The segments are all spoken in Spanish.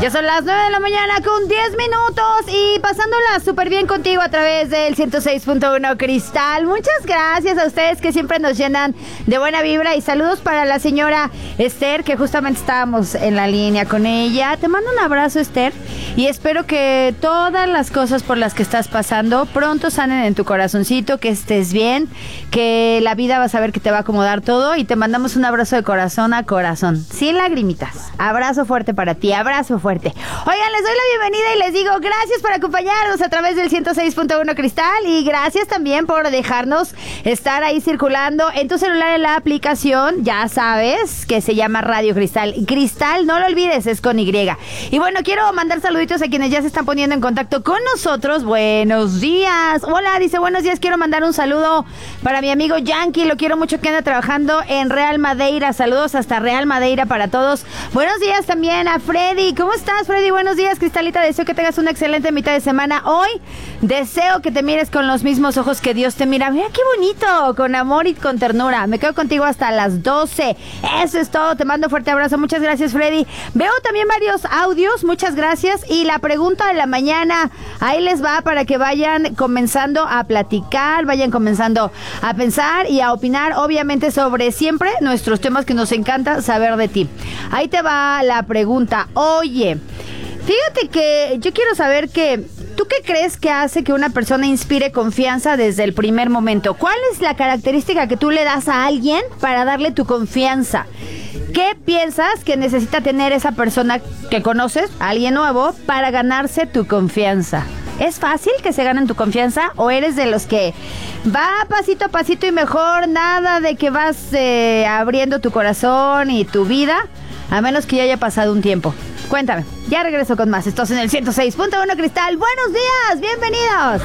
Ya son las 9 de la mañana con 10 minutos y pasándola súper bien contigo a través del 106.1 Cristal. Muchas gracias a ustedes que siempre nos llenan de buena vibra y saludos para la señora Esther, que justamente estábamos en la línea con ella. Te mando un abrazo, Esther, y espero que todas las cosas por las que estás pasando pronto sanen en tu corazoncito, que estés bien, que la vida vas a ver que te va a acomodar todo, y te mandamos un abrazo de corazón a corazón, sin lagrimitas. Abrazo fuerte para ti, abrazo fuerte. Oigan, les doy la bienvenida y les digo gracias por acompañarnos a través del 106.1 Cristal, y gracias también por dejarnos estar ahí circulando en tu celular en la aplicación, ya sabes, que se llama Radio Cristal. Cristal, no lo olvides, es con Y. Y bueno, quiero mandar saluditos a quienes ya se están poniendo en contacto con nosotros. Buenos días. Hola, dice, buenos días, quiero mandar un saludo para mi amigo Yankee, lo quiero mucho, que anda trabajando en Real Madeira. Saludos hasta Real Madeira para todos. Buenos días también a Freddy. ¿Cómo estás, Freddy? Buenos días, Cristalita. Deseo que tengas una excelente mitad de semana. Hoy deseo que te mires con los mismos ojos que Dios te mira. Mira qué bonito, con amor y con ternura. Me quedo contigo hasta las 12. Eso es todo. Te mando un fuerte abrazo. Muchas gracias, Freddy. Veo también varios audios. Muchas gracias. Y la pregunta de la mañana, ahí les va para que vayan comenzando a platicar, vayan comenzando a pensar y a opinar, obviamente, sobre siempre nuestros temas que nos encanta saber de ti. Ahí te va la pregunta. Oye, fíjate que yo quiero saber que ¿tú qué crees que hace que una persona inspire confianza desde el primer momento? ¿Cuál es la característica que tú le das a alguien para darle tu confianza? ¿Qué piensas que necesita tener esa persona que conoces, alguien nuevo, para ganarse tu confianza? ¿Es fácil que se ganen tu confianza o eres de los que va pasito a pasito y mejor nada de que vas abriendo tu corazón y tu vida, a menos que ya haya pasado un tiempo? Cuéntame, ya regreso con más. Estás en el 106.1 Cristal. ¡Buenos días! ¡Bienvenidos!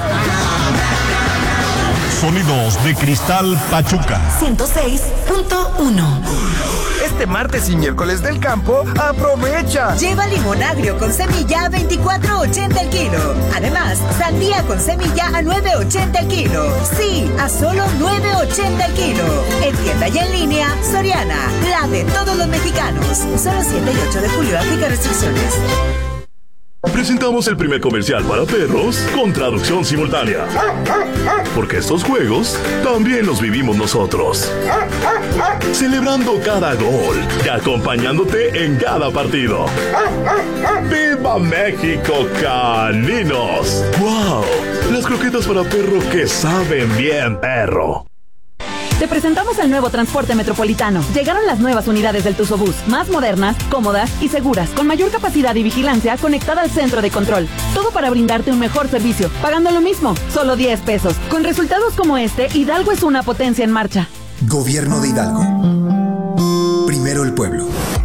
Sonidos de Cristal Pachuca 106.1. Este martes y miércoles del campo, aprovecha. Lleva limón agrio con semilla a 24.80 el kilo. Además, sandía con semilla a 9.80 el kilo. Sí, a solo 9.80 el kilo. En tienda y en línea, Soriana, la de todos los mexicanos. Solo 7 y 8 de julio, aplica restricciones. Presentamos el primer comercial para perros con traducción simultánea, porque estos juegos también los vivimos nosotros, celebrando cada gol y acompañándote en cada partido. ¡Viva México, caninos! ¡Wow! Las croquetas para perro que saben bien, perro. Te presentamos el nuevo transporte metropolitano. Llegaron las nuevas unidades del Tuzobús, más modernas, cómodas y seguras, con mayor capacidad y vigilancia conectada al centro de control. Todo para brindarte un mejor servicio, pagando lo mismo, solo 10 pesos. Con resultados como este, Hidalgo es una potencia en marcha. Gobierno de Hidalgo. Primero el pueblo.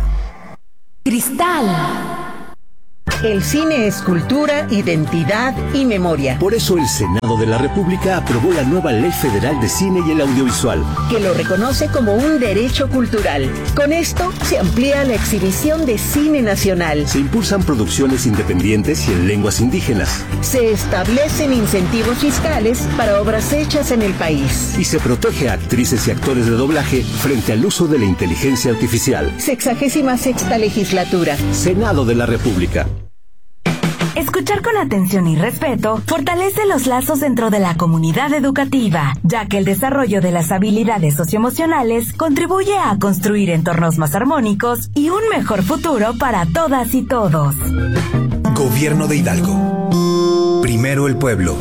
Cristal. El cine es cultura, identidad y memoria. Por eso el Senado de la República aprobó la nueva Ley Federal de Cine y el Audiovisual, que lo reconoce como un derecho cultural. Con esto se amplía la exhibición de cine nacional. Se impulsan producciones independientes y en lenguas indígenas. Se establecen incentivos fiscales para obras hechas en el país. Y se protege a actrices y actores de doblaje frente al uso de la inteligencia artificial. 66ª legislatura. Senado de la República. Escuchar con atención y respeto fortalece los lazos dentro de la comunidad educativa, ya que el desarrollo de las habilidades socioemocionales contribuye a construir entornos más armónicos y un mejor futuro para todas y todos. Gobierno de Hidalgo. Primero el pueblo.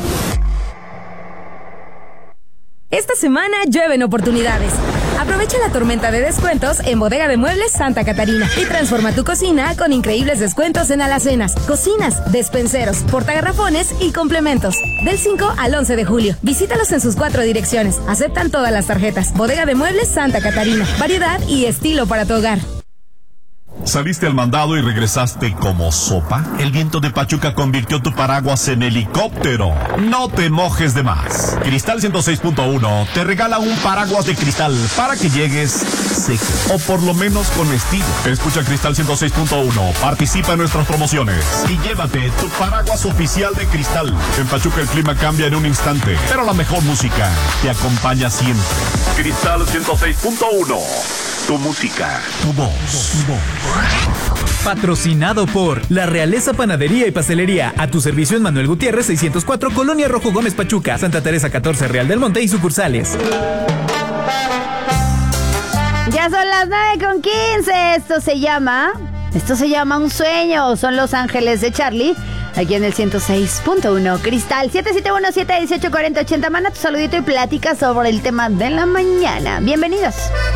Esta semana llueven oportunidades. Aprovecha la tormenta de descuentos en Bodega de Muebles Santa Catarina y transforma tu cocina con increíbles descuentos en alacenas, cocinas, despenseros, portagarrafones y complementos. Del 5 al 11 de julio. Visítalos en sus 4 direcciones. Aceptan todas las tarjetas. Bodega de Muebles Santa Catarina. Variedad y estilo para tu hogar. ¿Saliste al mandado y regresaste como sopa? El viento de Pachuca convirtió tu paraguas en helicóptero. No te mojes de más. Cristal 106.1 te regala un paraguas de cristal para que llegues seco, o por lo menos con estilo. Escucha Cristal 106.1, participa en nuestras promociones y llévate tu paraguas oficial de Cristal. En Pachuca el clima cambia en un instante, pero la mejor música te acompaña siempre. Cristal 106.1, tu música, tu voz. Patrocinado por La Realeza Panadería y Pastelería. A tu servicio en Manuel Gutiérrez 604, Colonia Rojo Gómez Pachuca, Santa Teresa 14, Real del Monte y sucursales. Ya son las 9:15. Esto se llama Un Sueño. Son Los Ángeles de Charlie. Aquí en el 106.1 Cristal. 771-718-4080. Manda tu saludito y platica sobre el tema de la mañana. Bienvenidos.